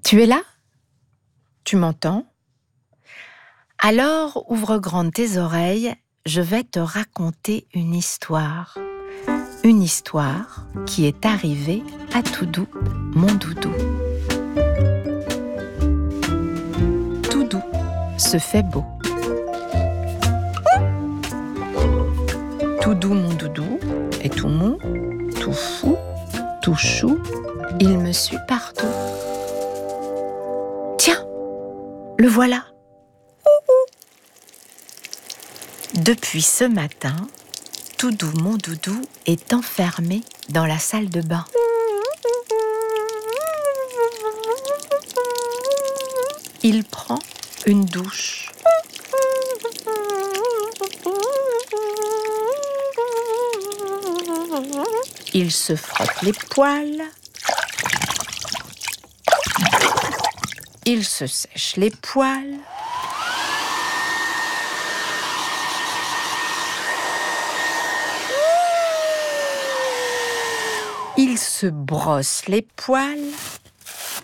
Tu es là? Tu m'entends? Alors ouvre grandes tes oreilles, je vais te raconter une histoire. Une histoire qui est arrivée à Toudou, mon doudou. Toudou se fait beau. Toudou, mon doudou, est tout mou, tout fou, tout chou, il me suit partout. Tiens, le voilà. Depuis ce matin, Toudou, mon doudou, est enfermé dans la salle de bain. Il prend une douche. Il se frotte les poils. Il se sèche les poils. Il se brosse les poils.